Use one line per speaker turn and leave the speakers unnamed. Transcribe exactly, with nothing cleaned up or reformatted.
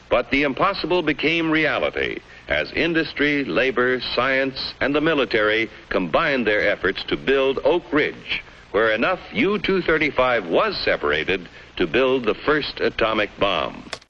But the impossible became reality as industry, labor, science, and the military combined their efforts to build Oak Ridge, where enough U two thirty-five was separated to build the first atomic bomb.